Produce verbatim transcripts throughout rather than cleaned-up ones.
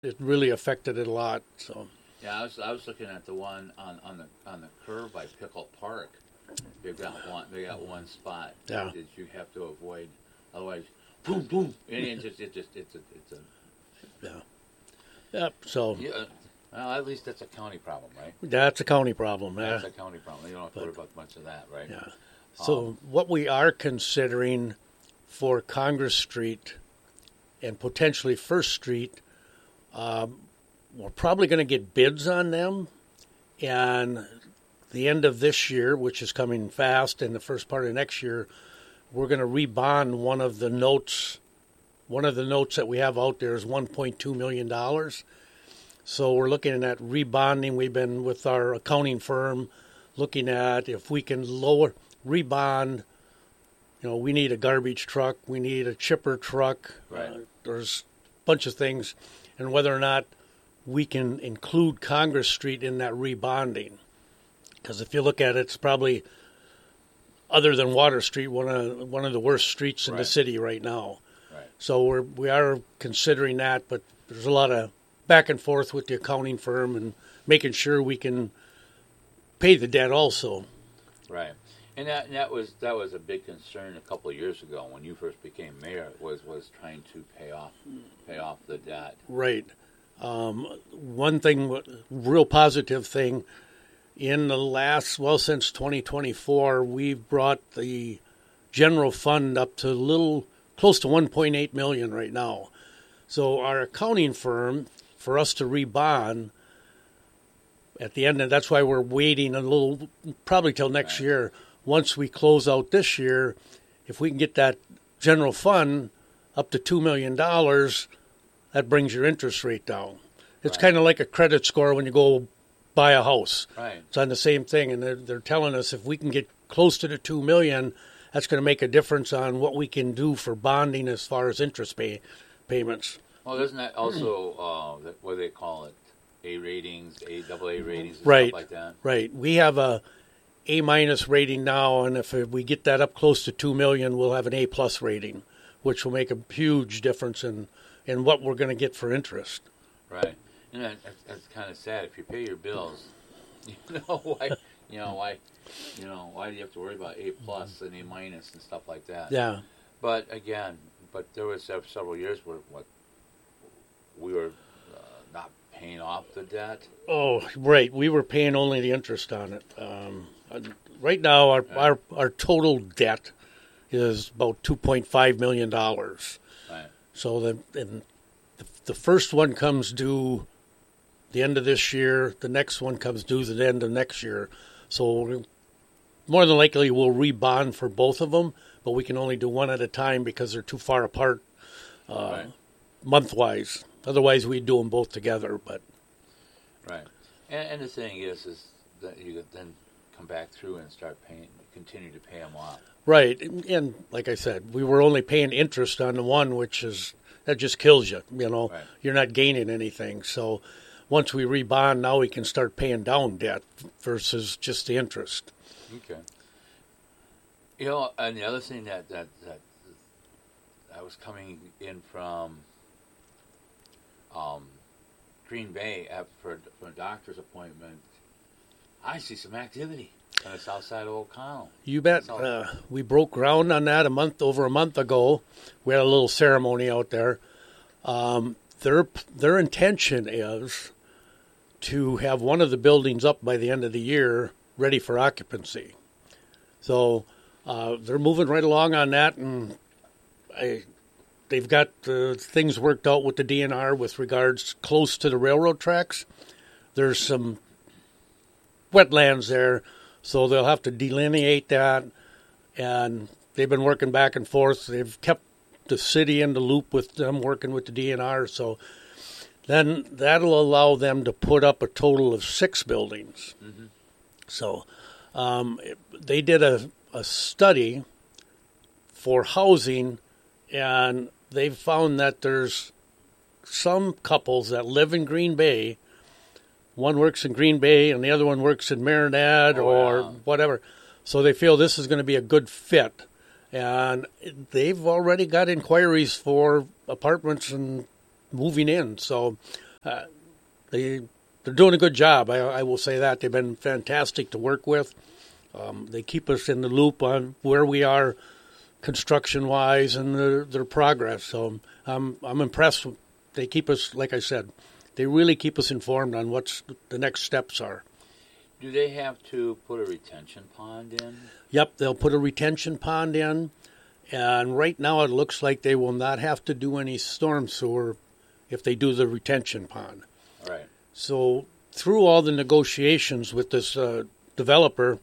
it really affected it a lot. So Yeah, I was I was looking at the one on, on the on the curve by Pickle Park. They've got one. They got one spot yeah, that you have to avoid. Otherwise, boom, boom, and it just it just it's a it's a yeah, yep. So yeah. Well, at least that's a county problem, right? that's a county problem. Yeah, That's a county problem. You don't have to worry about much of that, right? yeah. So Um, what we are considering for Congress Street and potentially First Street, um, we're probably going to get bids on them, and the end of this year, which is coming fast, and the first part of next year, we're going to rebond one of the notes. One of the notes that we have out there is one point two million dollars. So we're looking at rebonding. We've been with our accounting firm looking at if we can lower rebond. You know, we need a garbage truck, we need a chipper truck. Right. Uh, there's a bunch of things, and whether or not we can include Congress Street in that rebonding. Because if you look at it, it's probably, other than Water Street, one of one of the worst streets in Right. the city right now. Right. So we're we are considering that, but there's a lot of back and forth with the accounting firm and making sure we can pay the debt also. Right. And that and that was that was a big concern a couple of years ago when you first became mayor was was trying to pay off pay off the debt. Right. Um, one thing, real positive thing, in the last, well, since twenty twenty-four, we've brought the general fund up to a little close to one point eight million dollars right now. So our accounting firm, for us to rebond at the end, and that's why we're waiting a little, probably till next Right. year. Once we close out this year, if we can get that general fund up to two million dollars, that brings your interest rate down. It's Right. kind of like a credit score when you go buy a house. Right. It's on the same thing, and they're, they're telling us if we can get close to the two million, that's going to make a difference on what we can do for bonding as far as interest pay payments. Well, isn't that also uh, that- what do they call it? A ratings, A double A ratings, and Right. stuff like that. Right. We have a A minus rating now, and if we get that up close to two million, we'll have an A plus rating, which will make a huge difference in in what we're going to get for interest. Right. And that, that's, that's kind of sad. If you pay your bills, you know why? You know why? You know why do you have to worry about A plus and A minus and stuff like that? Yeah. But again, but there was sev- several years where what we were uh, not paying off the debt. Oh, right. We were paying only the interest on it. Um, right now, our, Yeah. our our total debt is about two point five million dollars. Right. So the and the, the first one comes due the end of this year. The next one comes due the end of next year. So more than likely, we'll rebond for both of them, but we can only do one at a time because they're too far apart uh, Right. month-wise. Otherwise, we'd do them both together. But Right. And, and the thing is, is that you could then come back through and start paying, continue to pay them off. right, and, and like I said, we were only paying interest on the one, which is that just kills you. You know, Right. you're not gaining anything. So once we rebond, now we can start paying down debt versus just the interest. Okay. You know, and the other thing that that that I was coming in from um, Green Bay at, for for a doctor's appointment, I see some activity on the south side of O'Connell. You bet. So- Uh, we broke ground on that a month over a month ago. We had a little ceremony out there. Um, their their intention is to have one of the buildings up by the end of the year, ready for occupancy. So uh, they're moving right along on that, and I, they've got uh, things worked out with the D N R with regards close to the railroad tracks. There's some wetlands there, so they'll have to delineate that, and they've been working back and forth. They've kept the city in the loop with them working with the D N R, so then that'll allow them to put up a total of six buildings. Mm-hmm. So um, they did a, a study for housing, and they've found that there's some couples that live in Green Bay. One works in Green Bay and the other one works in Marinette Oh, or wow. whatever. So they feel this is going to be a good fit. And they've already got inquiries for apartments and moving in. So uh, they they're doing a good job. I, I will say that they've been fantastic to work with. Um, they keep us in the loop on where we are construction wise and their, their progress. So I'm I'm impressed. They keep us, like I said, they really keep us informed on what's the next steps are. Do they have to put a retention pond in? Yep, they'll put a retention pond in, and right now it looks like they will not have to do any storm sewer if they do the retention pond. Right. So through all the negotiations with this uh, developer,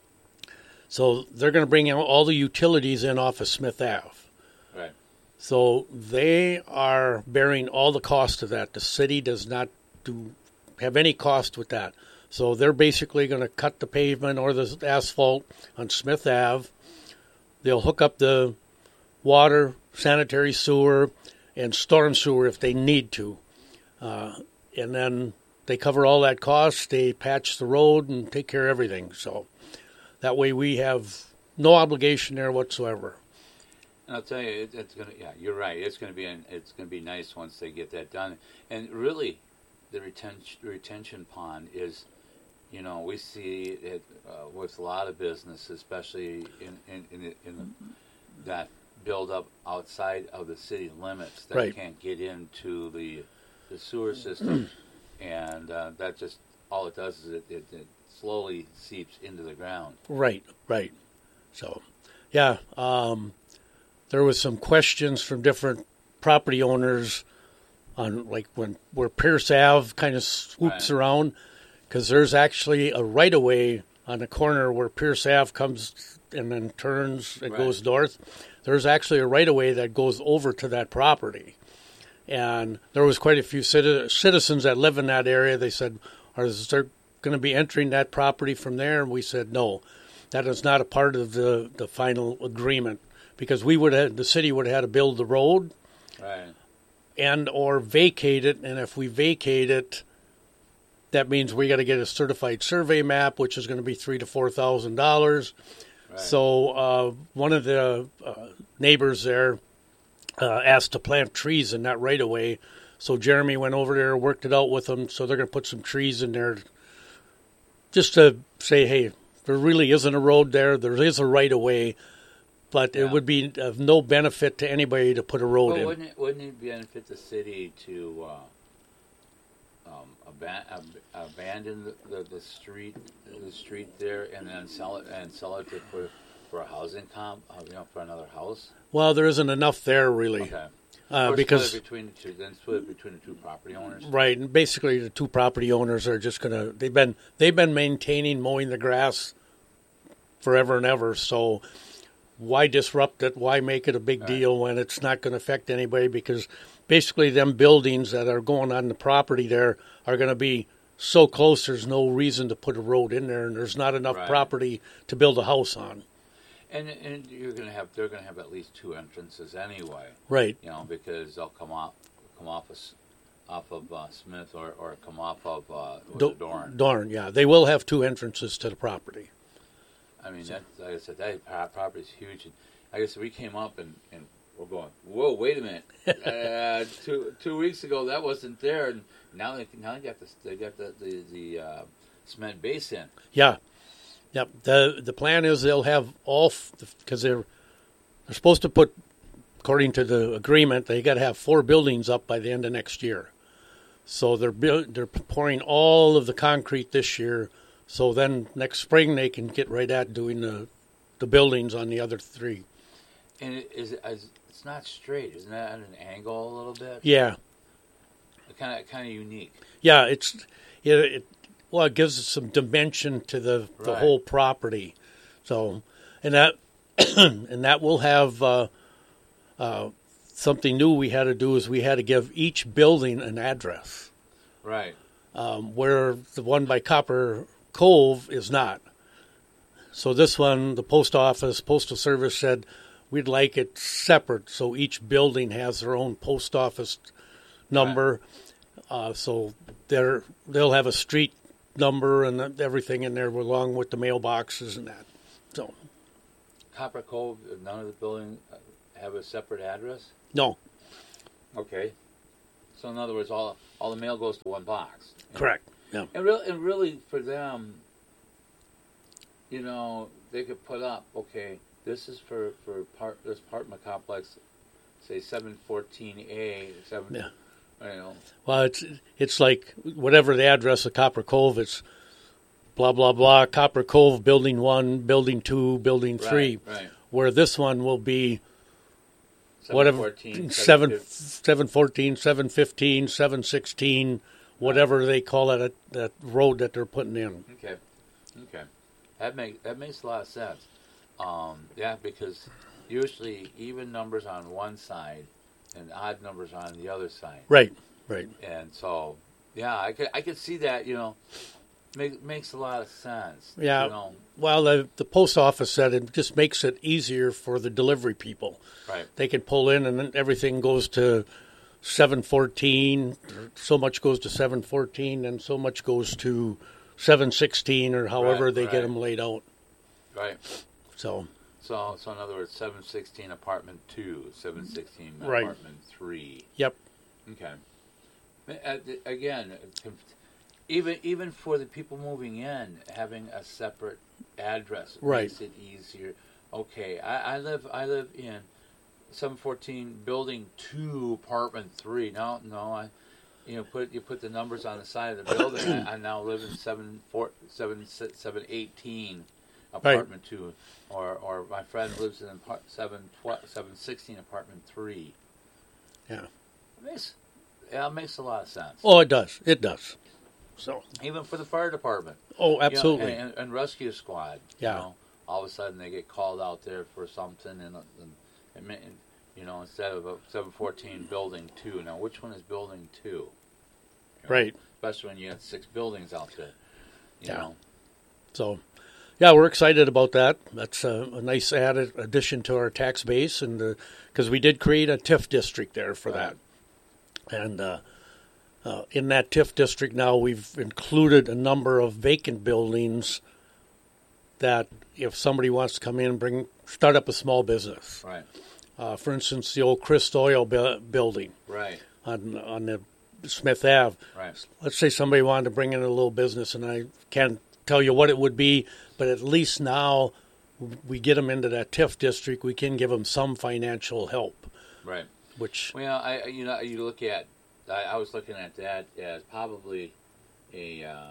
so they're going to bring out all the utilities in off of Smith Ave. Right. So they are bearing all the cost of that. The city does not do have any cost with that. So they're basically going to cut the pavement or the asphalt on Smith Ave. They'll hook up the water, sanitary sewer, and storm sewer if they need to. Uh, and then they cover all that cost. They patch the road and take care of everything. So that way we have no obligation there whatsoever. And I'll tell you, it, it's gonna. Yeah, you're right. It's gonna be. An, it's gonna be nice once they get that done. And really, the retention retention pond is. You know, we see it uh, with a lot of business, especially in in, in, the, in the, that build up outside of the city limits that right. can't get into the the sewer system, and uh, that just all it does is it, it, it slowly seeps into the ground. Right, right. So, yeah, um, there was some questions from different property owners on like when where Pierce Ave kind of swoops right. around. Because there's actually a right-of-way on the corner where Pierce Ave comes and then turns and right. goes north. There's actually a right-of-way that goes over to that property. And there was quite a few citizens that live in that area. They said, are they going to be entering that property from there? And we said, no, that is not a part of the, the final agreement. Because we would have, the city would have had to build the road right. and or vacate it. And if we vacate it, that means we got to get a certified survey map, which is going to be three to four thousand dollars. Right. So uh, one of the uh, neighbors there uh, asked to plant trees in that right away. So Jeremy went over there, worked it out with them. So they're going to put some trees in there, just to say, hey, there really isn't a road there. There is a right of way, but yeah. it would be of no benefit to anybody to put a road well, in. Wouldn't it, wouldn't it benefit the city to? Uh... Um, aban- ab- abandon the, the, the street, the street there, and then sell it and sell it to, for for a housing comp, uh, you know, for another house. Well, there isn't enough there really, okay. uh, or because split it between the two, then split it between the two property owners. Right, and basically the two property owners are just gonna they've been they've been maintaining mowing the grass forever and ever. So why disrupt it? Why make it a big right. deal when it's not going to affect anybody? Because basically, them buildings that are going on the property there are going to be so close. There's no reason to put a road in there, and there's not enough right. property to build a house on. And and you're going to have they're going to have at least two entrances anyway. Right. You know, because they'll come off come off of off of uh, Smith or, or come off of uh, Do- Dorn. Dorn, yeah, they will have two entrances to the property. I mean, that, like I said, that property is huge. And like I said, we came up and, and we're going, whoa, wait a minute. uh, two two weeks ago, that wasn't there, and now they now they got the they got the the, the uh, cement base in. Yeah, yep. the The plan is they'll have all because they're they're supposed to put, according to the agreement, they got to have four buildings up by the end of next year. So they're they're pouring all of the concrete this year. So then next spring they can get right at doing the the buildings on the other three. And it is it's not straight, isn't that at an angle a little bit? Yeah. Kind of kind of unique. Yeah, it's it, it well it gives us some dimension to the, the Right. whole property. So and that and that will have uh, uh, something new we had to do is we had to give each building an address. Right. Um, where the one by Copper Cove is not. So this one, the post office, postal service said we'd like it separate, so each building has their own post office number. Right. Uh, so they're they'll have a street number and everything in there, along with the mailboxes and that. So Copper Cove, none of the buildings have a separate address? no. Okay. So in other words, all all the mail goes to one box. Correct. Yeah. And really, and really for them, you know, they could put up, okay, this is for, for part this apartment complex, say seven fourteen A, seven. Yeah. You know. Well, it's it's like whatever the address of Copper Cove, it's blah blah blah. Copper Cove, building one, building two, building three. Right. Right. Where this one will be seven whatever fourteen, seven seven fourteen, seven fifteen, seven sixteen, whatever they call it, that road that they're putting in. Okay. Okay. That makes that makes a lot of sense. Um, yeah, because usually even numbers on one side and odd numbers on the other side. Right, right. And so, yeah, I could I could see that. You know, make, makes a lot of sense. Yeah. You know? Well, the the post office said it just makes it easier for the delivery people. Right. They can pull in, and then everything goes to seven fourteen. So much goes to seven fourteen, and so much goes to seven sixteen, or however Right, they right. get them laid out. Right. So. So, so in other words, seven sixteen apartment two, seven sixteen Right. apartment three. Yep. Okay. Uh, Again, even even for the people moving in, having a separate address Right. makes it easier. Okay, I, I live I live in seven fourteen building two apartment three. No, no, I you know put you put the numbers on the side of the building. I, I now live in seven four seven seven eighteen. Apartment right. two, or or my friend lives in apart- seven twelve, seven sixteen apartment three. Yeah, it makes yeah, it makes a lot of sense. Oh, it does. It does. So even for the fire department. Oh, absolutely. You know, and, and, and rescue squad. Yeah. You know, all of a sudden they get called out there for something, and, and, and, and you know, instead of a seven fourteen building two. Now, which one is building two? You know, right. Especially when you have six buildings out there. You yeah. know. So. Yeah, we're excited about that. That's a, a nice added addition to our tax base, and because we did create a T I F district there for right. that. And uh, uh, in that T I F district now, we've included a number of vacant buildings that if somebody wants to come in and bring start up a small business. Right. Uh, for instance, the old Christ Oil bu- building. Right. On on the Smith Avenue. Right. Let's say somebody wanted to bring in a little business, and I can't tell you what it would be, but at least now we get them into that T I F district, we can give them some financial help. Right. Which well, I you know you look at I, I was looking at that as probably a uh,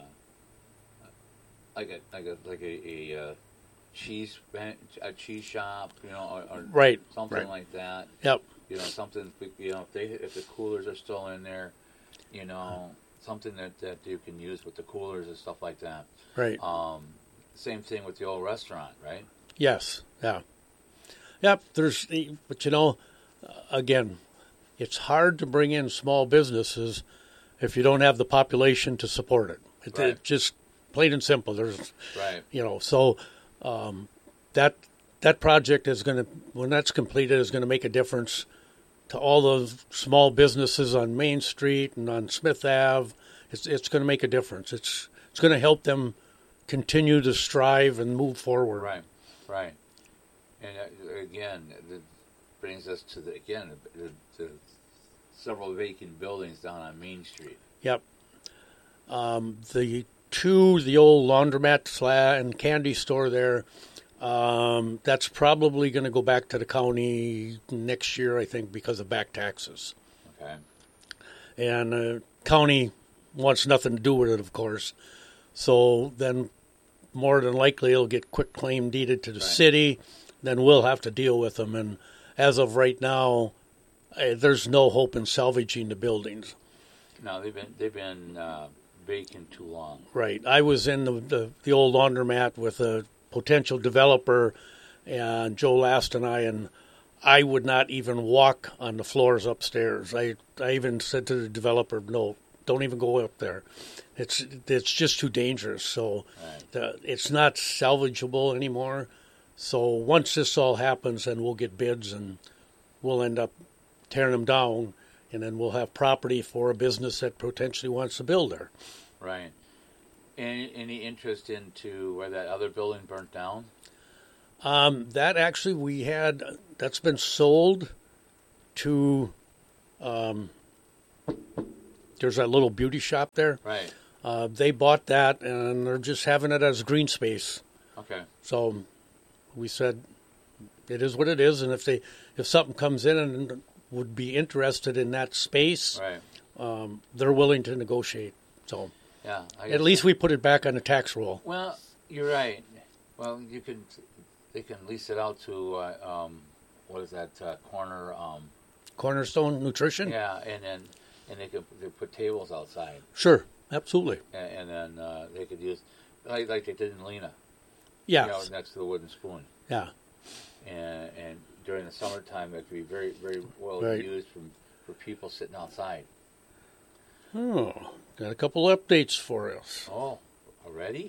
like a like a like a, a uh, cheese a cheese shop, you know, or, or right, something right. like that. Yep. You know, something you know if they if the coolers are still in there, you know. Something that, that you can use with the coolers and stuff like that. Right. Um, same thing with the old restaurant, right? Yes. Yeah. Yep. There's, but you know, again, it's hard to bring in small businesses if you don't have the population to support it. It, right. it just plain and simple. There's, right. You know, so um, that that project is going to, when that's completed, is going to make a difference to all those small businesses on Main Street and on Smith Avenue. It's it's going to make a difference. It's it's going to help them continue to strive and move forward. Right, right. And uh, again, it brings us to the again the, the several vacant buildings down on Main Street. Yep. Um, the two, the old laundromat sla- and candy store there. Um, that's probably going to go back to the county next year, I think, because of back taxes. Okay. And the uh, county wants nothing to do with it, of course. So then more than likely it'll get quick claim deeded to the right. city. Then we'll have to deal with them. And as of right now, uh, there's no hope in salvaging the buildings. No, they've been they've been uh, vacant too long. Right. I was in the, the, the old laundromat with a potential developer, and Joe Last and I, and I would not even walk on the floors upstairs. I I even said to the developer, no, don't even go up there. It's it's just too dangerous. So right. the, it's not salvageable anymore. So once this all happens, then we'll get bids, and we'll end up tearing them down, and then we'll have property for a business that potentially wants to build there. Right. Any, any interest into where that other building burnt down? Um, that actually we had, that's been sold to um, there's that little beauty shop there. Right. Uh, they bought that, and they're just having it as green space. Okay. So we said it is what it is, and if they if something comes in and would be interested in that space, Right. um, they're willing to negotiate. So Yeah. I at guess least we put it back on the tax roll. Well, you're right. Well, you could. They can lease it out to uh, um, what is that uh, corner? Um, Cornerstone Nutrition? yeah, and then and they could they put tables outside, Sure, absolutely. and, and then uh, they could use like like they did in Lena, Yeah, you know, next to the wooden spoon. yeah. And and during the summertime, that could be very very well Right. used from for people sitting outside. Oh, got a couple updates for us. Oh, already?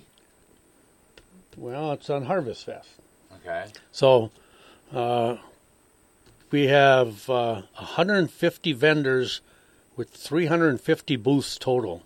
Well, it's on Harvest Fest. Okay. So uh, we have uh, one hundred fifty vendors with three hundred fifty booths total.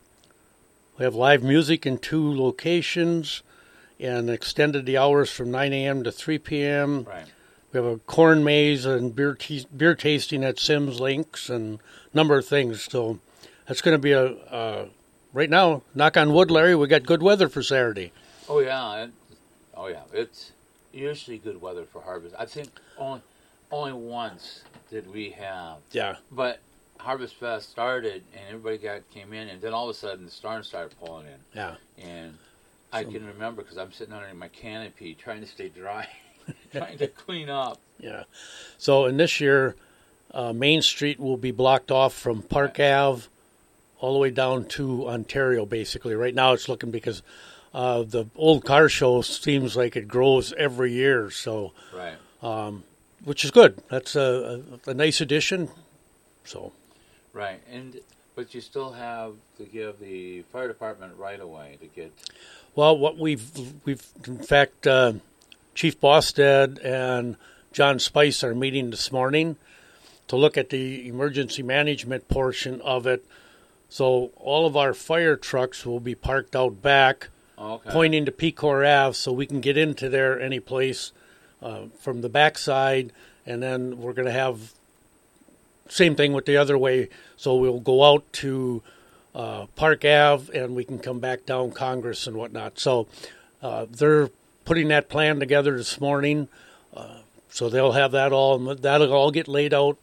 We have live music in two locations and extended the hours from nine a.m. to three p.m. Right. We have a corn maze and beer t- beer tasting at Sims Links and a number of things. So that's going to be a, uh, right now, knock on wood, Larry, we got good weather for Saturday. Oh yeah. It, oh yeah. It's usually good weather for harvest. I think only only once did we have, Yeah. but Harvest Fest started and everybody got came in, and then all of a sudden the storm started pulling in. Yeah. And I So- can remember because I'm sitting under my canopy trying to stay dry, trying to clean up. Yeah. So in this year, uh, Main Street will be blocked off from Park Ave all the way down to Ontario, basically. Right now it's looking because uh, the old car show seems like it grows every year, so Right. um, which is good. That's a, a, a nice addition. So Right. And but you still have to give the fire department right away to get. well, what we've we've in fact, uh, Chief Bosted and John Spice are meeting this morning to look at the emergency management portion of it. So all of our fire trucks will be parked out back, Okay. pointing to Pecor Ave, so we can get into there any place uh, from the backside, and then we're going to have same thing with the other way. So we'll go out to uh, Park Ave, and we can come back down Congress and whatnot. So uh, they're putting that plan together this morning, uh, so they'll have that all. That'll all get laid out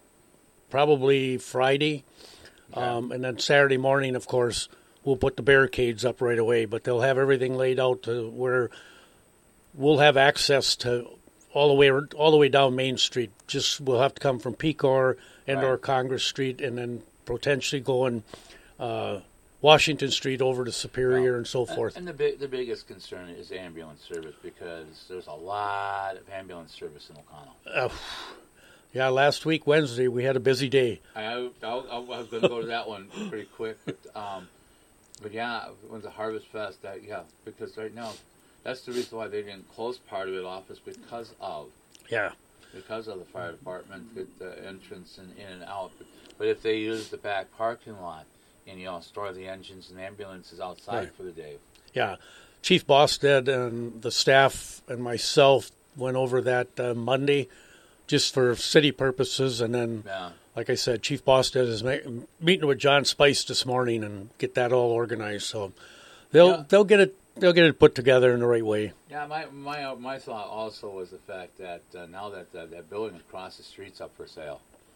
probably Friday. Okay. Um, and then Saturday morning, of course, we'll put the barricades up right away. But they'll have everything laid out to where we'll have access to all the way all the way down Main Street. Just we'll have to come from Pecor and Right. or Congress Street, and then potentially going uh, Washington Street over to Superior Well, and so and- forth. And the big, the biggest concern is ambulance service because there's a lot of ambulance service in O'Connell. Uh, yeah, last week Wednesday we had a busy day. I, I, I was going to go to that one pretty quick, but um, but yeah, when the Harvest Fest, that yeah, because right now, that's the reason why they didn't close part of it off is because of Yeah, because of the fire department, with the entrance and in and out. But if they use the back parking lot and you know store the engines and ambulances outside Right. for the day, yeah. Chief Bosted and the staff and myself went over that uh, Monday, just for city purposes, and then. yeah, Like I said, Chief Bosted is ma- meeting with John Spice this morning and get that all organized. So they'll Yeah. they'll get it they'll get it put together in the right way. yeah. My my my thought also was the fact that uh, now that uh, that building across the street's up for sale,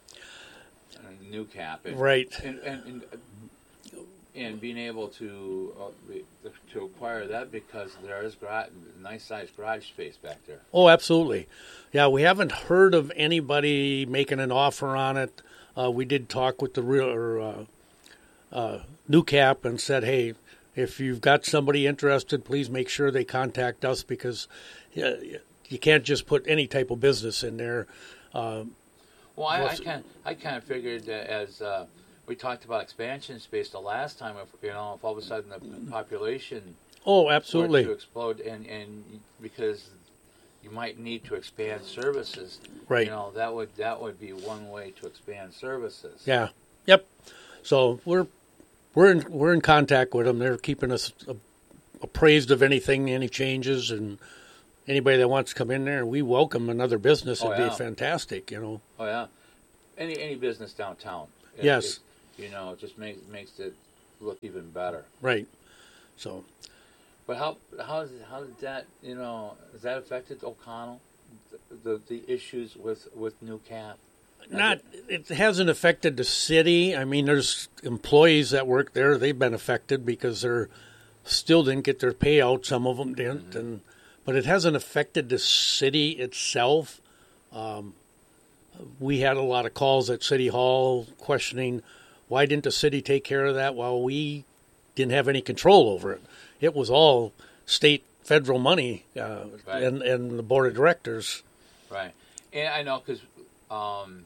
uh, new cap, and, Right. and and, and, and being able to uh, be- to acquire that because there is gra- nice sized garage space back there. Oh, absolutely. Yeah, we haven't heard of anybody making an offer on it. Uh, we did talk with the real or, uh, uh, New Cap and said, hey, if you've got somebody interested, please make sure they contact us because uh, you can't just put any type of business in there. Um, Well, I, Well, I s- kind I kind of figured that as uh, we talked about expansion space the last time, if you know, if all of a sudden the population oh, were to absolutely. explode, and and because you might need to expand services, Right. You know, that would that would be one way to expand services. Yeah. Yep. So we're we're in we're in contact with them. They're keeping us uh, appraised of anything, any changes, and anybody that wants to come in there. We welcome another business. Oh, It'd yeah. be fantastic, you know. Oh yeah, any any business downtown. If- Yes. if- You know, it just makes makes it look even better. Right. So, but how how how did that you know has that affected O'Connell? The the, the issues with with New Cap. Not it hasn't affected the city. I mean, there's employees that work there. They've been affected because they're still didn't get their payout. Some of them didn't, mm-hmm. and but it hasn't affected the city itself. Um, we had a lot of calls at City Hall questioning why didn't the city take care of that while we didn't have any control over it. It was all state, federal money, uh, right. and, and the board of directors. Right. And I know because um,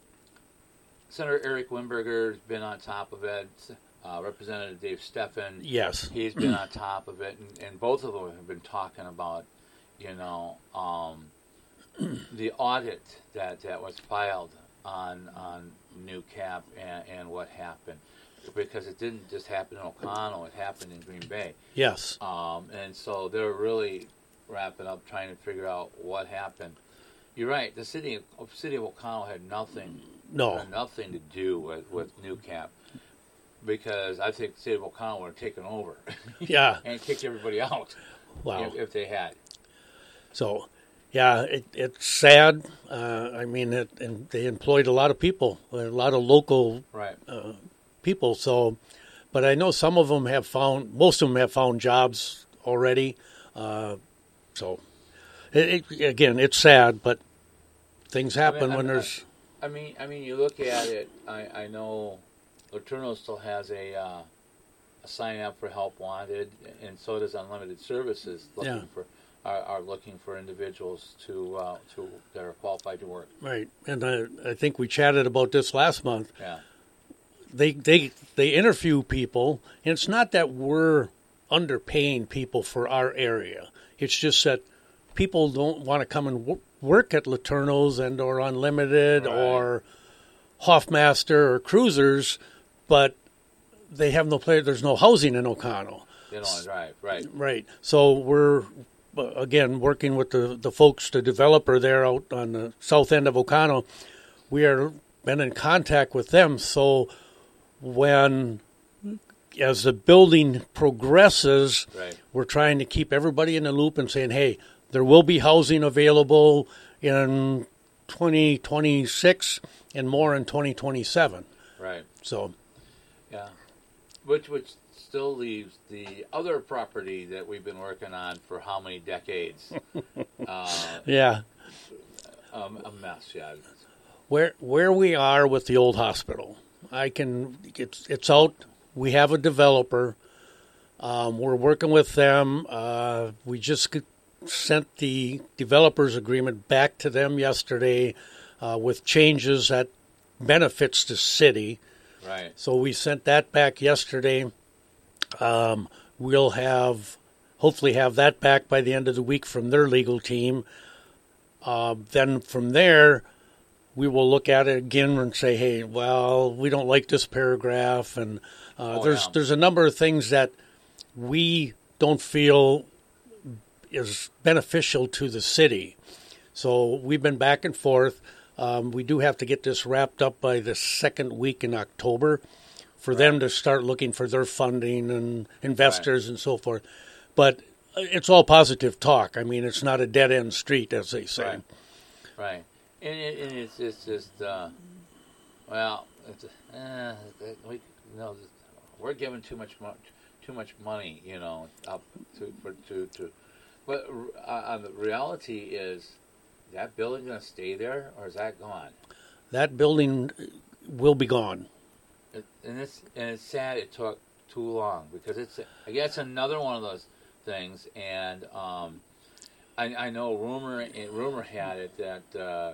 Senator Eric Wimberger has been on top of it. Uh, Representative Dave Steffen. Yes. He's been on top of it. And, and both of them have been talking about, you know, um, the audit that, that was filed on on New Cap and, and what happened. Because it didn't just happen in O'Connell, it happened in Green Bay. Yes. Um, and so they're really wrapping up trying to figure out what happened. You're right. The city of, city of O'Connell had nothing, no. had nothing to do with, with New Cap. Because I think the city of O'Connell would have taken over. Yeah. And kicked everybody out. Wow. If, if they had. So, yeah, it, it's sad. Uh, I mean, it, and they employed a lot of people, a lot of local right. uh, people. So, but I know some of them have found, most of them have found jobs already. Uh, so, it, it, again, it's sad, but things happen I mean, when I, there's. I mean, I mean, you look at it. I, I know Laterno still has a uh, a sign up for help wanted, and so does Unlimited Services looking yeah. for are, are looking for individuals to uh, to that are qualified to work. Right, and I I think we chatted about this last month. Yeah. They they they interview people, and it's not that we're underpaying people for our area. It's just that people don't want to come and w- work at Laterno's and or Unlimited right. or Hoffmaster or Cruisers, but they have no place. There's no housing in O'Connell. They don't drive, right? Right. So we're again working with the the folks, the developer there out on the south end of O'Connell. We are been in contact with them, so. When, as the building progresses, right. we're trying to keep everybody in the loop and saying, hey, there will be housing available in twenty twenty-six and more in twenty twenty-seven. Right. So, yeah. Which which still leaves the other property that we've been working on for how many decades? uh, yeah. Um, a mess, yeah. Where where we are with the old hospital. I can. It's it's out. We have a developer. Um, we're working with them. Uh, we just sent the developers agreement back to them yesterday uh, with changes that benefits the city. Right. So we sent that back yesterday. Um, we'll have hopefully have that back by the end of the week from their legal team. Uh, then from there. We will look at it again and say, hey, well, we don't like this paragraph. And uh, oh, there's yeah. there's a number of things that we don't feel is beneficial to the city. So we've been back and forth. Um, we do have to get this wrapped up by the second week in October for right. them to start looking for their funding and investors right. and so forth. But it's all positive talk. I mean, it's not a dead-end street, as they say. Right. Right. And, it, and it's, it's just, uh, well, it's, uh, we, you know, we're giving too much, mo- too much money, you know, up to, for, to, to, but uh, the reality is, that building going to stay there, or is that gone? That building will be gone. It, and it's and it's sad it took too long because it's, I guess, another one of those things, and um, I, I know rumor rumor had it that. Uh,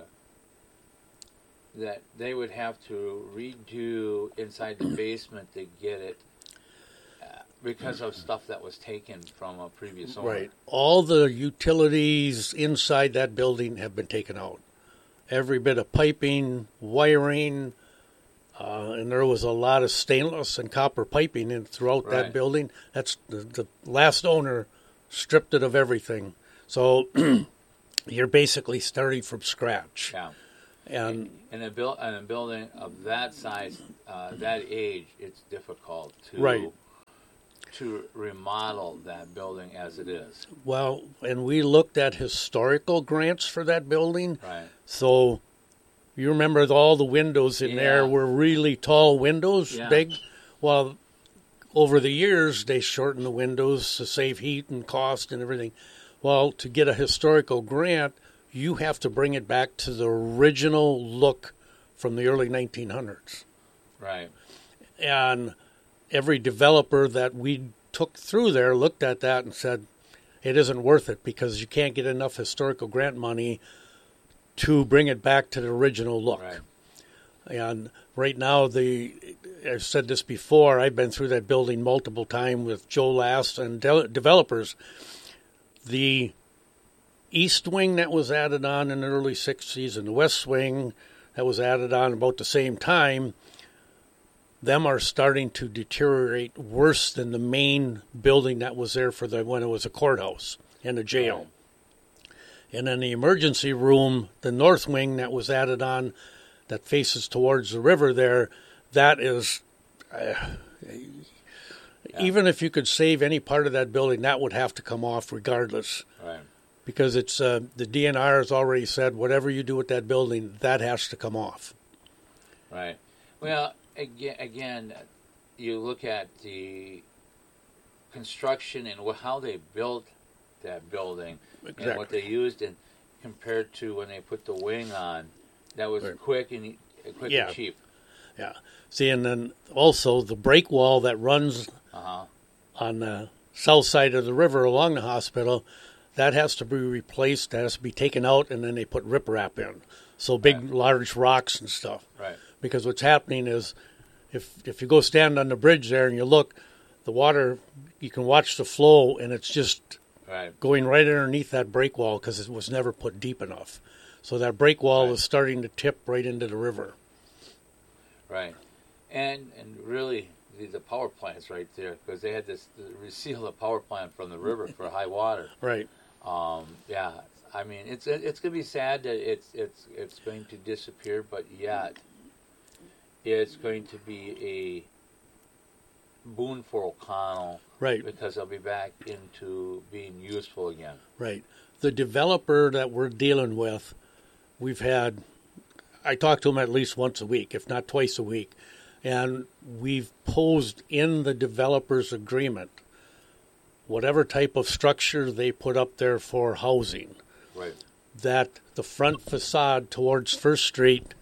that they would have to redo inside the basement to get it uh, because of stuff that was taken from a previous owner. Right. All the utilities inside that building have been taken out. Every bit of piping, wiring, uh, and there was a lot of stainless and copper piping in throughout right. that building. That's the, the last owner stripped it of everything. So you're basically starting from scratch. Yeah. And in a build in a building of that size, uh, that age, it's difficult to Right. to remodel that building as it is. well, and we looked at historical grants for that building. Right. So you remember the, all the windows in Yeah. there were really tall windows, Yeah. big. Well, over the years they shortened the windows to save heat and cost and everything. Well, to get a historical grant, you have to bring it back to the original look from the early nineteen hundreds. Right. And every developer that we took through there looked at that and said, it isn't worth it because you can't get enough historical grant money to bring it back to the original look. Right. And right now, the I've said this before, I've been through that building multiple times with Joe Last and de- developers. The east wing that was added on in the early sixties and the west wing that was added on about the same time, them are starting to deteriorate worse than the main building that was there for the when it was a courthouse and a jail. And then the emergency room, the north wing that was added on that faces towards the river there, that is, uh, even if you could save any part of that building, that would have to come off regardless. Right. Because it's uh, the D N R has already said whatever you do with that building, that has to come off. Right. Well, again, again, you look at the construction and wh- how they built that building Exactly. and what they used, and compared to when they put the wing on, that was Right. quick and e- quick Yeah. and cheap. Yeah. See, and then also the break wall that runs Uh huh. on the south side of the river along the hospital, that has to be replaced. That has to be taken out, and then they put riprap in. So big, Right. large rocks and stuff. Right. Because what's happening is, if if you go stand on the bridge there and you look, the water, you can watch the flow, and it's just Right. going right underneath that break wall because it was never put deep enough. So that break wall Right. is starting to tip right into the river. Right. And and really, the, the power plant's right there because they had this to reseal the power plant from the river for high water. Right. Um, yeah, I mean, it's it's going to be sad that it's it's it's going to disappear, but yet it's going to be a boon for O'Connell Right. because they'll be back into being useful again. Right. The developer that we're dealing with, we've had, I talk to him at least once a week, if not twice a week, and we've posed in the developer's agreement whatever type of structure they put up there for housing, Right. that the front facade towards First Street,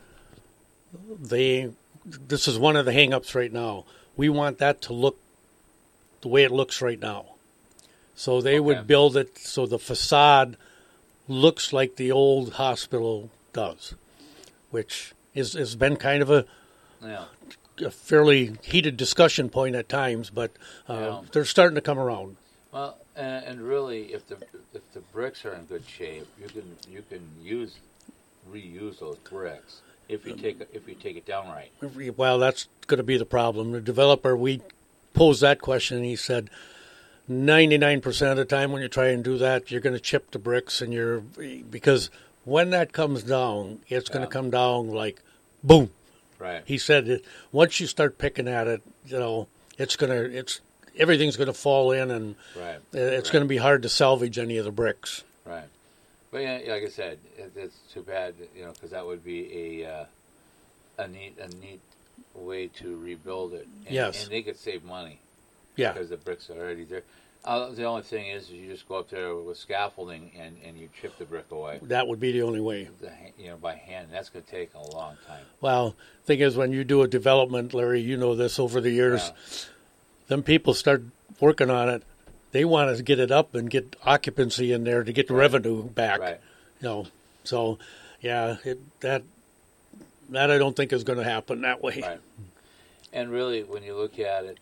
they, this is one of the hang-ups right now. We want that to look the way it looks right now. So they Okay. would build it so the facade looks like the old hospital does, which is has been kind of a, Yeah. a fairly heated discussion point at times, but uh, Yeah. they're starting to come around. Well, and, and really, if the if the bricks are in good shape, you can you can use reuse those bricks if you take it- if you take it down right. Well, that's going to be the problem. The developer, we posed that question, and he said ninety-nine percent of the time when you try and do that, you're going to chip the bricks, and you're because when that comes down, it's going Yeah. to come down like boom. Right. He said it, once you start picking at it, you know, it's going to it's everything's going to fall in, and Right. it's Right. going to be hard to salvage any of the bricks. Right. But yeah, like I said, it, it's too bad, you know, because that would be a uh, a neat a neat way to rebuild it. And, Yes. And they could save money Yeah, because the bricks are already there. Uh, the only thing is, is you just go up there with scaffolding and, and you chip the brick away, that would be the only way. the, ha- you know, by hand. That's going to take a long time. Well, thing is, when you do a development, Larry, you know this over the years, Yeah. then people start working on it. They want to get it up and get occupancy in there to get the Right. revenue back. Right. You know, so yeah, it, that that I don't think is going to happen that way. Right. And really, when you look at it,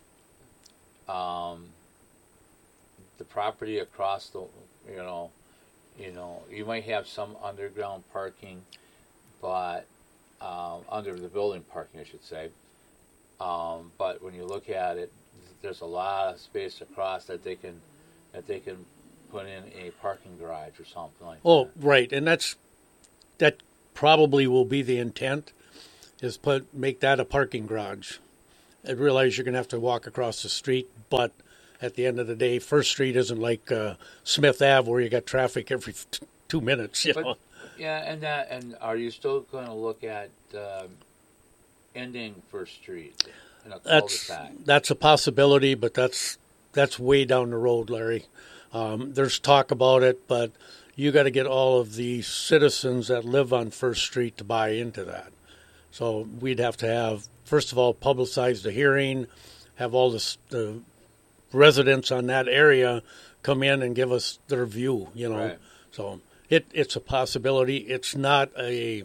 um, the property across the, you know, you know, you might have some underground parking, but um, under the building parking, I should say. Um, but when you look at it, there's a lot of space across that they can that they can put in a parking garage or something like Oh, that. right, and that's that probably will be the intent, is put make that a parking garage. I realize you're going to have to walk across the street, but at the end of the day, First Street isn't like uh, Smith Ave where you got traffic every t- two minutes. You But, know, yeah, and that, and are you still going to look at um, ending First Street in a that's cul-de-sac? that's a possibility, but that's that's way down the road, Larry. Um, there's talk about it, but you got to get all of the citizens that live on First Street to buy into that. So we'd have to have, first of all, publicize the hearing, have all the, the residents on that area come in and give us their view, you know. Right. So it it's a possibility. It's not a,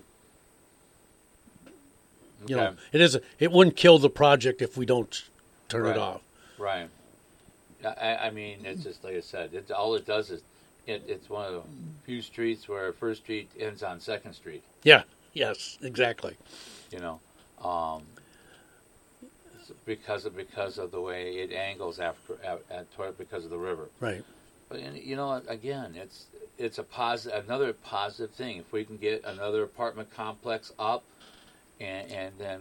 you know, Okay. it is. A, it wouldn't kill the project if we don't turn Right. it off. Right. I, I mean, it's just like I said. It, all it does is, it, it's one of the few streets where First Street ends on Second Street. Yeah. Yes. Exactly. You know, um, because of because of the way it angles after at, at toward because of the river. Right. But and, you know, again, it's it's a positive, another positive thing. If we can get another apartment complex up, and and then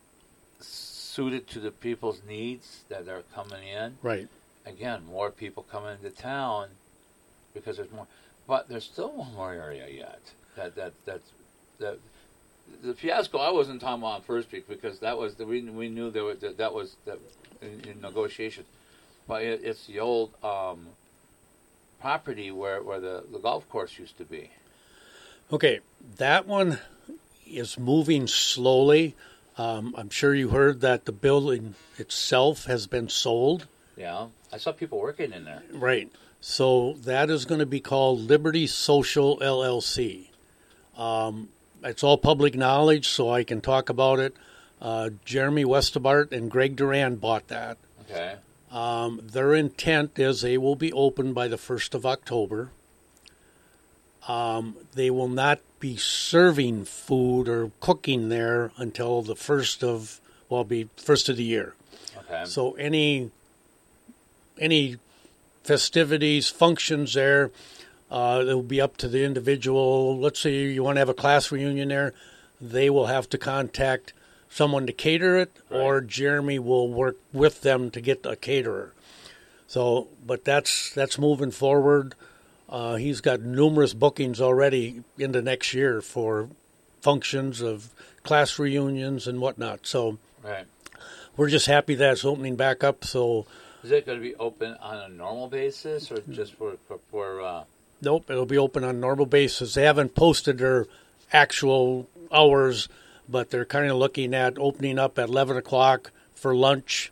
suit it to the people's needs that are coming in. Right. Again, more people coming into town because there's more. But there's still one more area yet. That that that's that. The fiasco I wasn't talking about on First Street because that was the, we we knew there was, that that was that in, in negotiations, but it, it's the old um, property where, where the, the golf course used to be. Okay, that one is moving slowly. Um, I'm sure you heard that the building itself has been sold. Yeah, I saw people working in there. Right. So that is going to be called Liberty Social L L C. Um, it's all public knowledge, so I can talk about it. Uh, Jeremy Westabart and Greg Duran bought that. Okay. Um, their intent is they will be open by the first of October. Um, they will not be serving food or cooking there until the first of, well, be first of the year. Okay. So any any festivities, functions there, uh, it will be up to the individual. Let's say you want to have a class reunion there, they will have to contact someone to cater it, Right. or Jeremy will work with them to get a caterer. So, but that's that's moving forward. Uh, he's got numerous bookings already into next year for functions of class reunions and whatnot. So Right. we're just happy that it's opening back up. So Is it going to be open on a normal basis or just for for, for uh, nope, it'll be open on a normal basis. They haven't posted their actual hours, but they're kind of looking at opening up at eleven o'clock for lunch,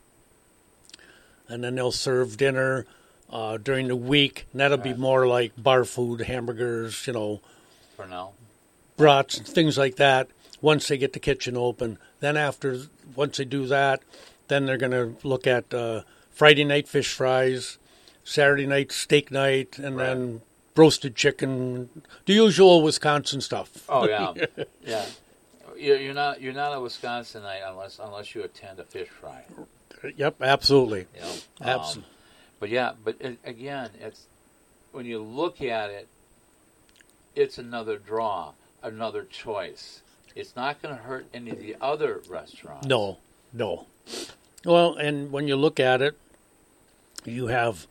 and then they'll serve dinner uh, during the week. And that'll be Right. more like bar food, hamburgers, you know, for now? brats, and things like that. Once they get the kitchen open, then after once they do that, then they're going to look at uh, Friday night fish fries, Saturday night steak night, and Right. then roasted chicken, the usual Wisconsin stuff. Oh yeah, yeah. You're you're not you're not a Wisconsinite unless unless you attend a fish fry. Yep, absolutely. You know, Abs- um, but yeah, but it, again, it's when you look at it, it's another draw, another choice. It's not going to hurt any of the other restaurants. No, no. Well, and when you look at it, you have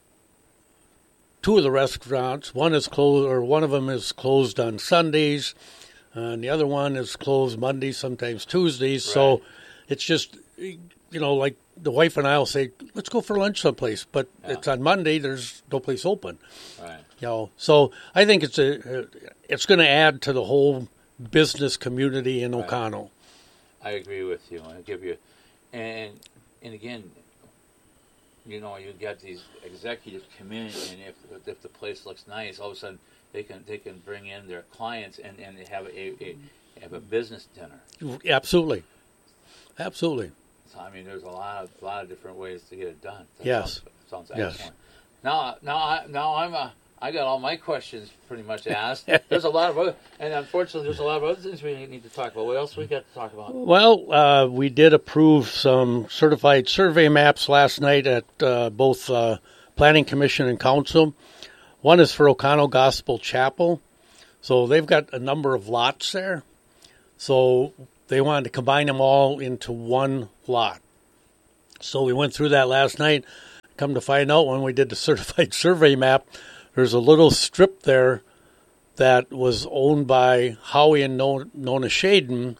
two of the restaurants. One is closed, or one of them is closed on Sundays, and the other one is closed Mondays, sometimes Tuesdays. Right. So it's just, you know, like the wife and I will say, let's go for lunch someplace, but Yeah. it's on Monday. There's no place open. Right. You know, so I think it's a, it's going to add to the whole business community in Right. O'Connell. I agree with you. I give you, and and again, you know, you get these executives come in, and if if the place looks nice, all of a sudden they can they can bring in their clients and, and they have a, a have a business dinner. Absolutely, absolutely. So I mean, there's a lot of a lot of different ways to get it done. That Yes. sounds, sounds Yes. excellent. Now, now, I, now I'm a. I got all my questions pretty much asked. There's a lot of other, and unfortunately, there's a lot of other things we need to talk about. What else we got to talk about? Well, uh, we did approve some certified survey maps last night at uh, both uh, Planning Commission and Council. One is for O'Connell Gospel Chapel. So they've got a number of lots there. So they wanted to combine them all into one lot. So we went through that last night. Come to find out, when we did the certified survey map, there's a little strip there that was owned by Howie and Nona Shaden,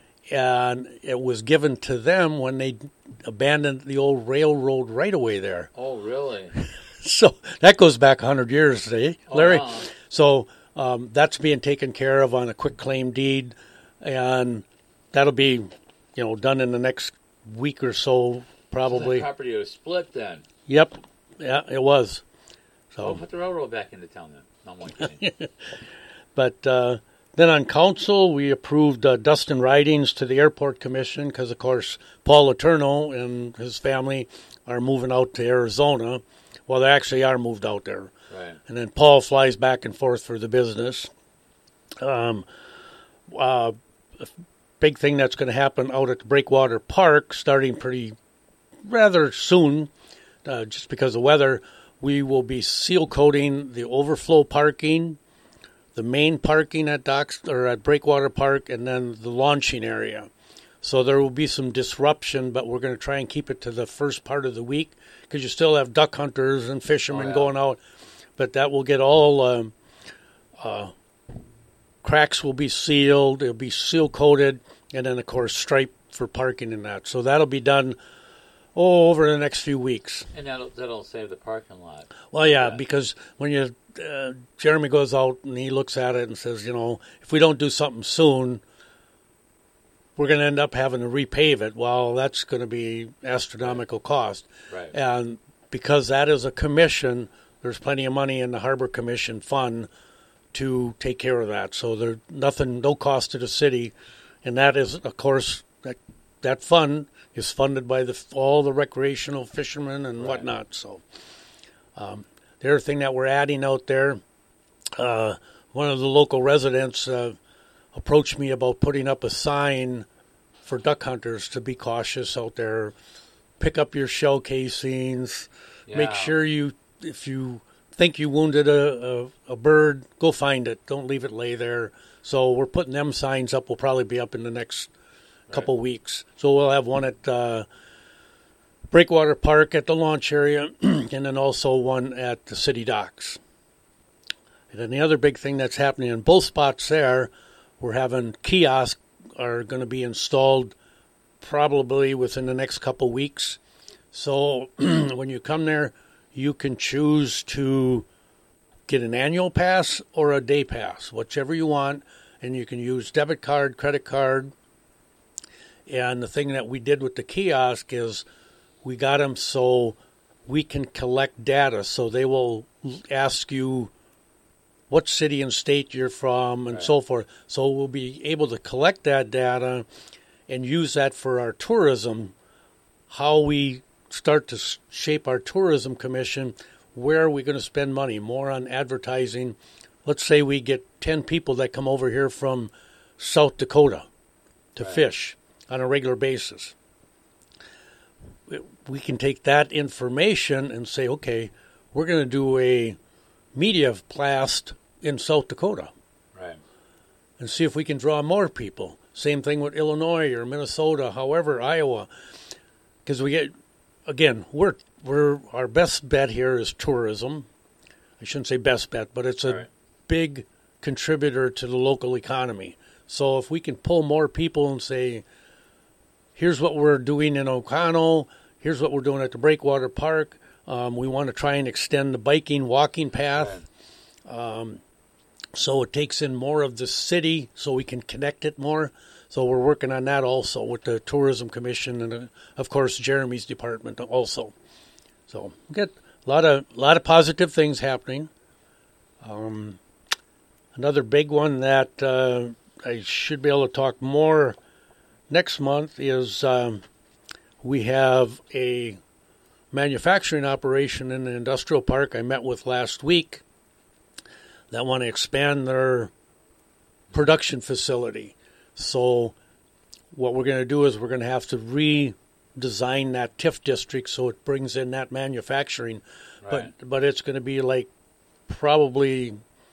and it was given to them when they abandoned the old railroad right-of-way there. Oh, really? So that goes back one hundred years, eh, Larry? Oh, wow. So um, that's being taken care of on a quick claim deed, and that'll be, you know, done in the next week or so, probably. So that property was split then. Yep. Yeah, it was. So oh, put the railroad back into town then. No, I'm only kidding. But uh, then on council, we approved uh, Dustin Ridings to the Airport Commission because, of course, Paul Letourneau and his family are moving out to Arizona. Well, they actually are moved out there. Right. And then Paul flies back and forth for the business. Um, uh, a big thing that's going to happen out at the Breakwater Park, starting pretty rather soon, uh, just because of weather, we will be seal coating the overflow parking, the main parking at Docks or at Breakwater Park, and then the launching area. So there will be some disruption, but we're going to try and keep it to the first part of the week because you still have duck hunters and fishermen oh, yeah. going out. But that will get all um, uh, cracks will be sealed. It'll be seal coated, and then of course striped for parking and that. So that'll be done oh over the next few weeks. And that'll that'll save the parking lot. Well, yeah, yeah. because when you uh, Jeremy goes out and he looks at it and says, you know, if we don't do something soon, we're going to end up having to repave it. Well, that's going to be astronomical cost. Right. And because that is a commission, there's plenty of money in the Harbor Commission fund to take care of that. So there's nothing, no cost to the city. And that is, of course, that that fund is funded by the all the recreational fishermen and right. whatnot. So um, the other thing that we're adding out there, uh, one of the local residents uh, approached me about putting up a sign for duck hunters to be cautious out there. Pick up your shell casings. Yeah. Make sure you, if you think you wounded a, a, a bird, go find it. Don't leave it lay there. So we're putting them signs up. We'll probably be up in the next couple right. weeks. So we'll have one at uh, Breakwater Park at the launch area, and then also one at the city docks. And then the other big thing that's happening in both spots there, we're having kiosks are going to be installed probably within the next couple weeks. So when you come there, you can choose to get an annual pass or a day pass, whichever you want, and you can use debit card, credit card. And the thing that we did with the kiosk is we got them so we can collect data. So they will ask you what city and state you're from and right. so forth. So we'll be able to collect that data and use that for our tourism, how we start to shape our tourism commission. Where are we going to spend money? More on advertising. Let's say we get ten people that come over here from South Dakota to right. fish on a regular basis. We can take that information and say, okay, we're going to do a media blast in South Dakota. Right. And see if we can draw more people. Same thing with Illinois or Minnesota, however, Iowa. Because we get, again, we're we're our best bet here is tourism. I shouldn't say best bet, but it's a right. big contributor to the local economy. So if we can pull more people and say, here's what we're doing in Oconto, here's what we're doing at the Breakwater Park, um, we want to try and extend the biking, walking path. Right. Um, so it takes in more of the city so we can connect it more. So we're working on that also with the Tourism Commission and, uh, of course, Jeremy's department also. So we get a lot of a lot of positive things happening. Um, another big one that uh, I should be able to talk more next month is um, we have a manufacturing operation in the industrial park I met with last week that want to expand their production facility. So what we're going to do is we're going to have to redesign that T I F district so it brings in that manufacturing. Right. But but it's going to be like probably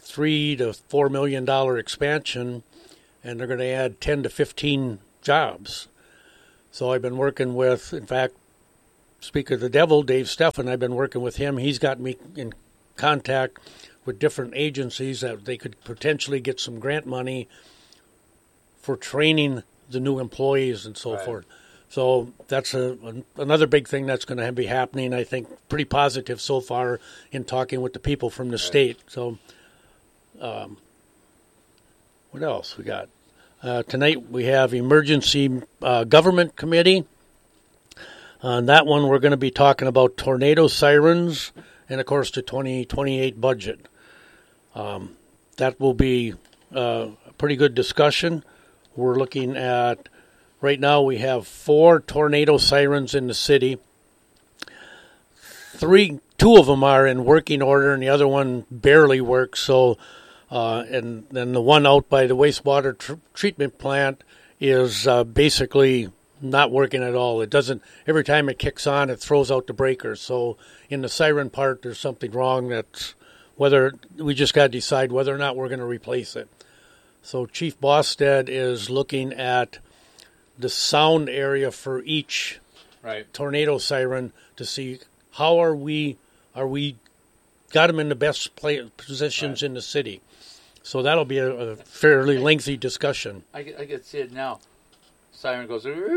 three to four million dollar expansion, and they're going to add ten to fifteen jobs. So I've been working with, in fact, speak of the devil, Dave Steffen. I've been working with him. He's got me in contact with different agencies that they could potentially get some grant money for training the new employees and so right. forth. So that's a, another big thing that's going to be happening, I think, pretty positive so far in talking with the people from the right. state. So um, what else we got? Uh, tonight we have Emergency uh, Government Committee. On that one, we're going to be talking about tornado sirens and, of course, the twenty twenty-eight budget. Um, that will be uh, a pretty good discussion. We're looking at, right now we have four tornado sirens in the city. Three, two of them are in working order, and the other one barely works. So, uh, and then the one out by the wastewater tr- treatment plant is uh, basically not working at all. It doesn't. Every time it kicks on, it throws out the breakers. So, in the siren part, there's something wrong. That's whether we just got to decide whether or not we're going to replace it. So, Chief Bosted is looking at the sound area for each right. tornado siren to see how are we are we got them in the best play, positions right. in the city. So that'll be a, a fairly lengthy discussion. I, I can see it now. Siren goes. Yeah.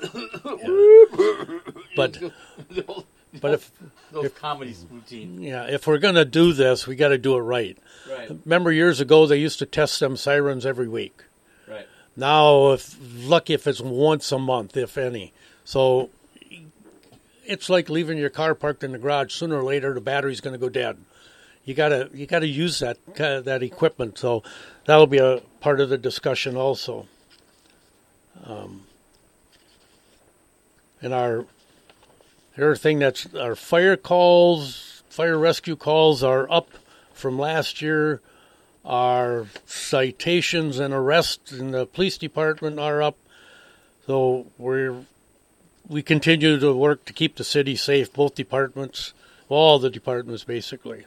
But but if those if, comedy routine. Yeah, if we're going to do this, we got to do it right. Right. Remember years ago they used to test them sirens every week. Right. Now, if lucky if it's once a month, if any. So it's like leaving your car parked in the garage. Sooner or later, the battery's going to go dead. You gotta you gotta use that uh, that equipment. So that'll be a part of the discussion also. Um, and our the other thing that's our fire calls, fire rescue calls are up from last year. Our citations and arrests in the police department are up. So we're we continue to work to keep the city safe, both departments, all the departments basically.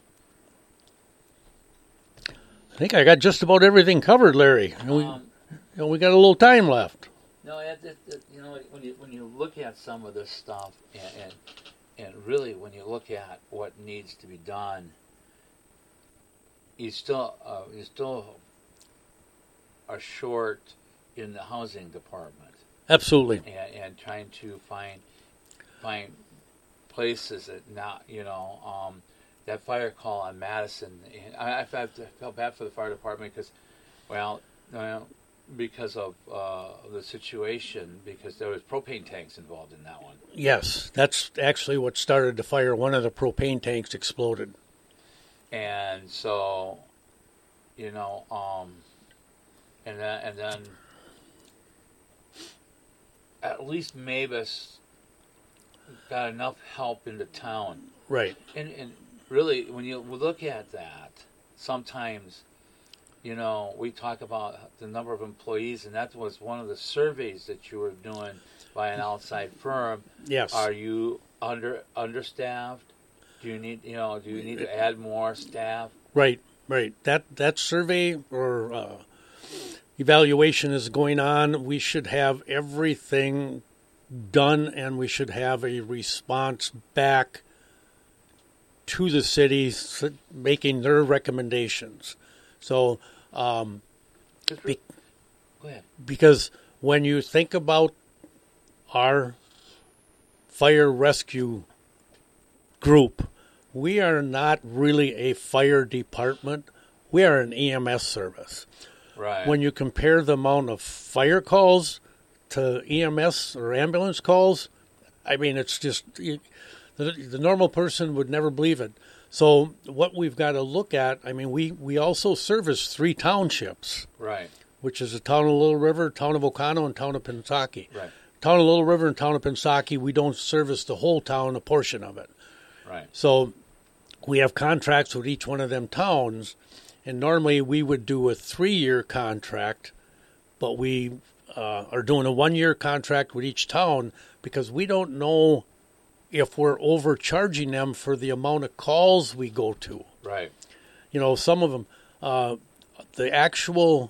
I think I got just about everything covered, Larry. And we, um, you know, we got a little time left. No, it, it, it, you know, when you when you look at some of this stuff, and, and and really when you look at what needs to be done, you still uh, you still are short in the housing department. Absolutely. And, and trying to find find places that now you know. Um, That fire call on Madison, I, I felt bad for the fire department because, well, uh, because of uh, the situation, because there was propane tanks involved in that one. Yes, that's actually what started the fire. One of the propane tanks exploded. And so, you know, um, and then, and then at least Mavis got enough help in the town. Right. And, and really, when you look at that, sometimes, you know, we talk about the number of employees, and that was one of the surveys that you were doing by an outside firm. Yes. Are you under understaffed? Do you need, you know, do you need to add more staff? Right, right. That that survey or uh, evaluation is going on. We should have everything done, and we should have a response back to the city making their recommendations. So, um, be, Go ahead. because when you think about our fire rescue group, we are not really a fire department. We are an E M S service. Right. When you compare the amount of fire calls to E M S or ambulance calls, I mean, it's just... You, The, the normal person would never believe it. So what we've got to look at, I mean, we, we also service three townships. Right. Which is the town of Little River, town of Oconto, and town of Pensackie. Right. Town of Little River and town of Pensackie, we don't service the whole town, a portion of it. Right. So we have contracts with each one of them towns, and normally we would do a three-year contract, but we uh, are doing a one-year contract with each town because we don't know if we're overcharging them for the amount of calls we go to. Right. You know, some of them, uh, the actual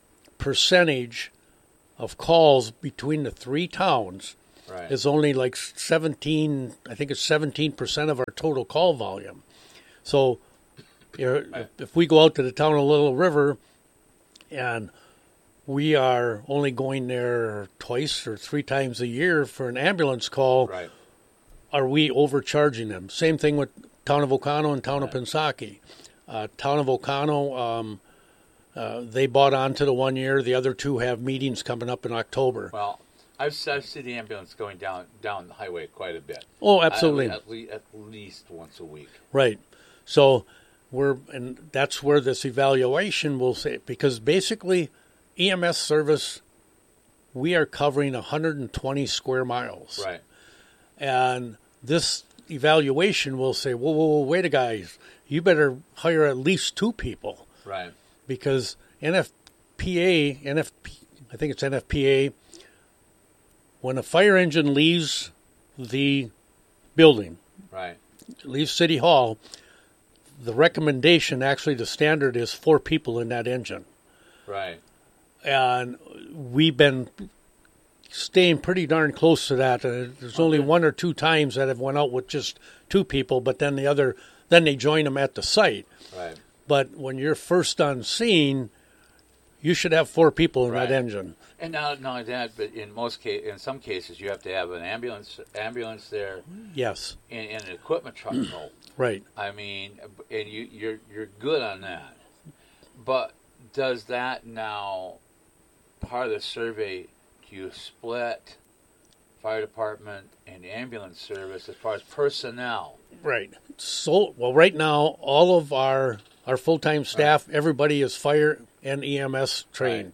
percentage of calls between the three towns Right. is only like seventeen. I think it's seventeen percent of our total call volume. So, you know, Right. if we go out to the town of Little River, and we are only going there twice or three times a year for an ambulance call, Right. are we overcharging them? Same thing with town of Oconto and town Right. of Pensaki. Uh, town of Oconto, um, uh, they bought on to the one year. The other two have meetings coming up in October. Well, I've, I've seen the ambulance going down down the highway quite a bit. Oh, absolutely. At, le- at least once a week. Right. So we're, and that's where this evaluation will say, because basically E M S service, we are covering one hundred twenty square miles. Right. And this evaluation will say, whoa, whoa, whoa, wait a guys, you better hire at least two people, Right. because N F P A, N F P, I think it's N F P A, when a fire engine leaves the building, Right. leaves City Hall, the recommendation, actually the standard is four people in that engine. Right. And we've been staying pretty darn close to that. Uh, there's only Okay. one or two times that have went out with just two people, but then the other, then they join them at the site. Right. But when you're first on scene, you should have four people in Right. that engine. And not not only that, but in most case, in some cases, you have to have an ambulance ambulance there Yes, and, and an equipment truck go. right. I mean, and you you're you're good on that. But does that now part of the survey? Do you split fire department and ambulance service as far as personnel? Right. So, well, right now, all of our our full time staff, everybody is fire and E M S trained,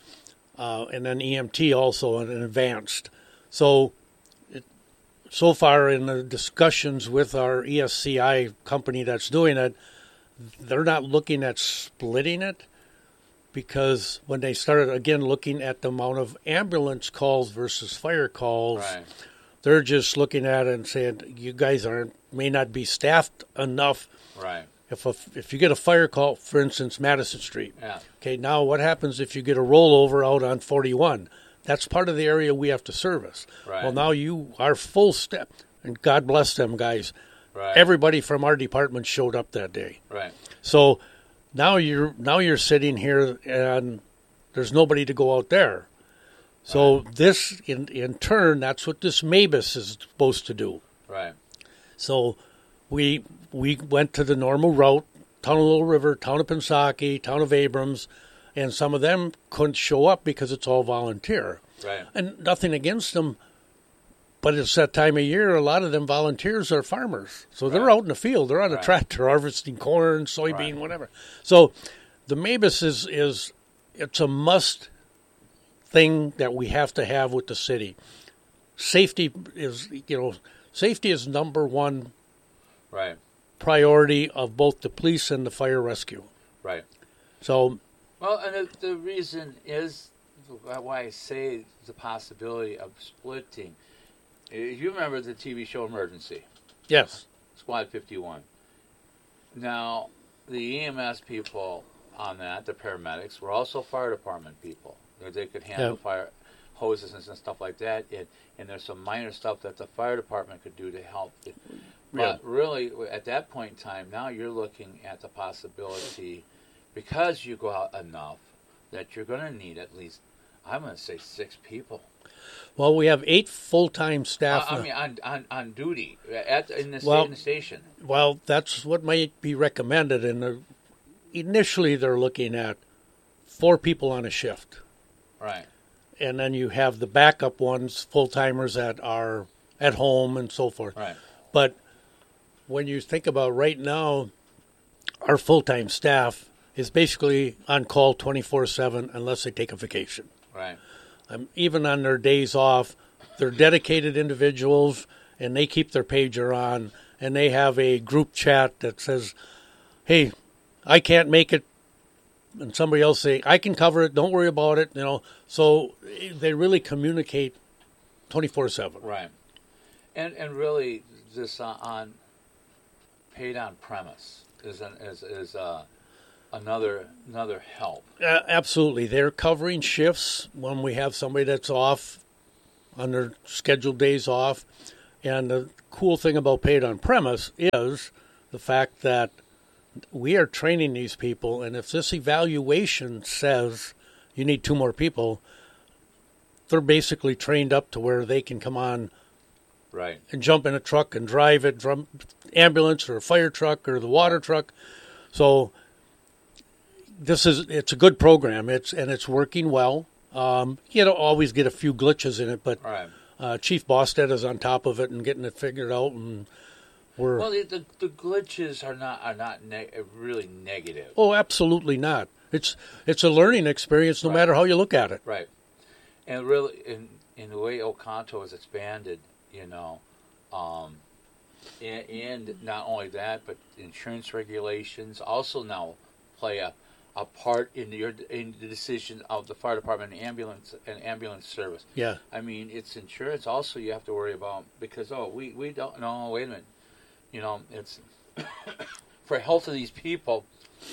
uh, and then E M T also and advanced. So, it, so far in the discussions with our E S C I company that's doing it, they're not looking at splitting it, because when they started again looking at the amount of ambulance calls versus fire calls, Right. they're just looking at it and saying, you guys aren't may not be staffed enough. Right. If a, if you get a fire call, for instance, Madison Street, Yeah. okay, now what happens if you get a rollover out on forty-one? That's part of the area we have to service. Right. Well, now you are full step, and God bless them guys. Right. Everybody from our department showed up that day. Right. So now you're now you're sitting here and there's nobody to go out there. So Right. this, in in turn, that's what this MABUS is supposed to do. Right. So we we went to the normal route, town of Little River, town of Pensaki, town of Abrams, and some of them couldn't show up because it's all volunteer. Right. And nothing against them, but it's that time of year, a lot of them volunteers are farmers. So they're Right. out in the field, they're on a Right. tractor harvesting corn, soybean, Right. whatever. So the MABUS is, is it's a must thing that we have to have with the city. Safety is, you know, safety is number one Right. priority of both the police and the fire rescue. Right. So, Well, and the, the reason is why I say the possibility of splitting. You remember the T V show Emergency, yes, Squad fifty-one. Now, the E M S people on that, the paramedics, were also fire department people. They could handle Yeah. fire hoses and stuff like that. And, and there's some minor stuff that the fire department could do to help. It. But really, at that point in time, now you're looking at the possibility, because you go out enough, that you're going to need at least, I'm going to say, six people. well, we have eight full-time staff. I, I now. mean, on, on, on duty at in the, Well- in the station. Well, that's what might be recommended. And the, initially, they're looking at four people on a shift. Right. And then you have the backup ones, full-timers that are at home and so forth. Right. But when you think about right now, our full-time staff is basically on call twenty-four seven unless they take a vacation. Right. Um, even on their days off, they're dedicated individuals, and they keep their pager on, and they have a group chat that says, hey, I can't make it, and somebody else say, I can cover it, don't worry about it, you know. So they really communicate twenty-four seven. Right. And and really, this uh, on paid on premise is an, is is uh another another help. Uh, absolutely. They're covering shifts when we have somebody that's off on their scheduled days off. And the cool thing about paid on premise is the fact that we are training these people, and if this evaluation says you need two more people, they're basically trained up to where they can come on right. and jump in a truck and drive it, drum, ambulance or a fire truck or the water truck. So this is it's a good program. It's and it's working well. Um, you don't always get a few glitches in it, but right. uh, Chief Bosted is on top of it and getting it figured out, and we're well. The the, the glitches are not are not ne- really negative. Oh, absolutely not. It's it's a learning experience, no right. matter how you look at it. Right. And really, in in the way Oconto has expanded, you know, um, and, and not only that, but insurance regulations also now play a, a part in your in the decision of the fire department and ambulance and ambulance service. Yeah. I mean, it's insurance also you have to worry about because oh we, we don't know wait a minute, you know it's for health of these people.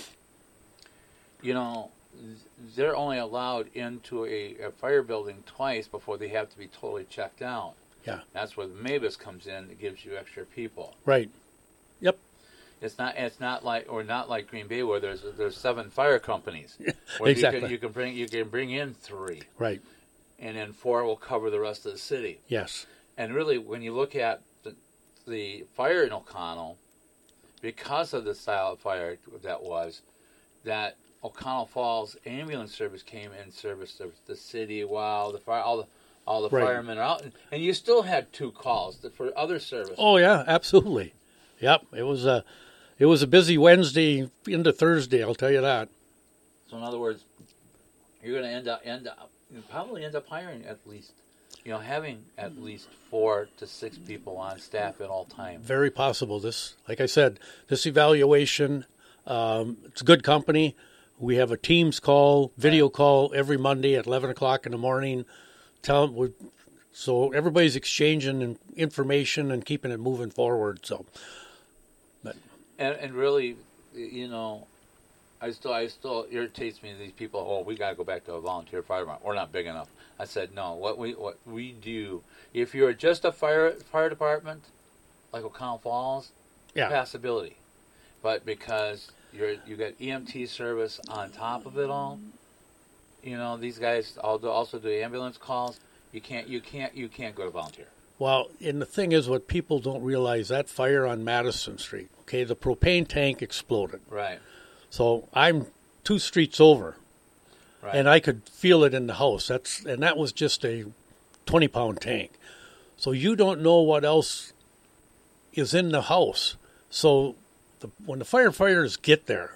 You know. They're only allowed into a, a fire building twice before they have to be totally checked out. Yeah. That's where the MABUS comes in. It gives you extra people. Right. Yep. It's not. It's not like, or not like Green Bay, where there's there's seven fire companies. Where exactly. You can, you can bring you can bring in three. Right. And then four will cover the rest of the city. Yes. And really, when you look at the, the fire in O'Connell, because of the style of fire that was, that O'Connell Falls ambulance service came and serviced the, the city while the fire, all the all the right. firemen are out, and, and you still had two calls for other service. Oh yeah, absolutely. Yep, it was a it was a busy Wednesday into Thursday. I'll tell you that. So in other words, you're going to end up end up you probably end up hiring at least, you know, having at least four to six people on staff at all times. Very possible. This, like I said, this evaluation, um, it's a good company. We have a Teams call, video right. call every Monday at eleven o'clock in the morning. Tell them we're, so everybody's exchanging information and keeping it moving forward. So, but and and really, you know, I still I still irritates me these people. Oh, we got to go back to a volunteer fire department. We're not big enough. I said no. What we what we do, if you're just a fire fire department, like O'Connell Falls, yeah, passability, but because You're, you got E M T service on top of it all. You know, these guys also do ambulance calls. You can't, you can't, you can't go to volunteer. Well, and the thing is, what people don't realize, that fire on Madison Street, okay, the propane tank exploded. Right. So I'm two streets over, right. and I could feel it in the house. That's and that was just a twenty pound tank. So you don't know what else is in the house. So The, when the firefighters get there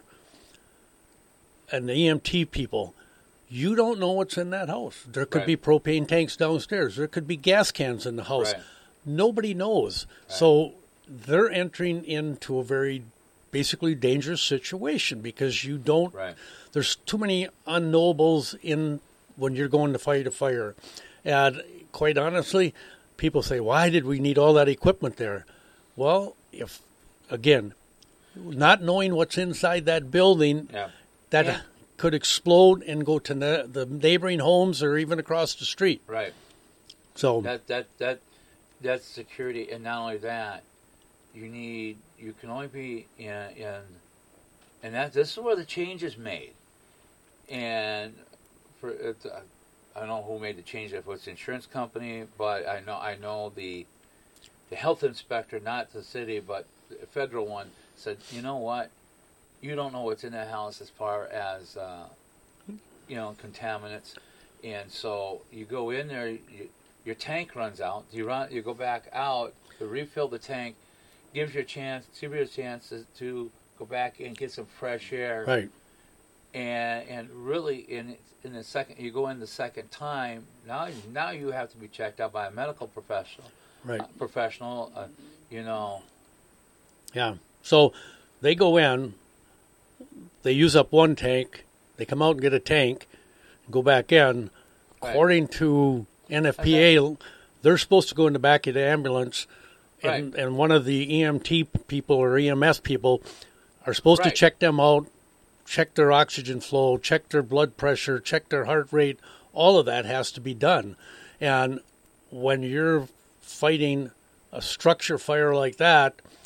and the E M T people, you don't know what's in that house. There could right. be propane tanks downstairs. There could be gas cans in the house. Right. Nobody knows. Right. So they're entering into a very basically dangerous situation because you don't, right. there's too many unknowables in when you're going to fight a fire. And quite honestly, people say, why did we need all that equipment there? Well, if, again, not knowing what's inside that building, yeah. that yeah. could explode and go to ne- the neighboring homes or even across the street. Right. So that that that that's security, and not only that, you need you can only be in in, and that this is where the change is made. And for it, uh, I don't know who made the change, if it's the insurance company, but I know I know the the health inspector, not the city, but the federal one, said, you know what, you don't know what's in that house as far as, uh, you know, contaminants. And so you go in there, you, your tank runs out, you run, you go back out to refill the tank, gives you a chance, gives you a chance to, to go back and get some fresh air. right. And and really, in in the second, you go in the second time, now now you have to be checked out by a medical professional. Right. Uh, professional, uh, you know. Yeah. So they go in, they use up one tank, they come out and get a tank, go back in. Right. According to N F P A, okay. They're supposed to go in the back of the ambulance, and, right. and one of the E M T people or E M S people are supposed right. to check them out check their oxygen flow, check their blood pressure, check their heart rate. All of that has to be done. And when you're fighting a structure fire like that,